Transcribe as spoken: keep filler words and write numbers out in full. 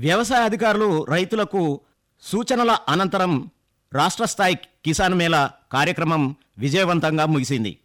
వ్యవసాయ అధికారులు రైతులకు సూచనల అనంతరం రాష్ట్ర స్థాయి కిసాన్ మేళా కార్యక్రమం విజయవంతంగా ముగిసింది.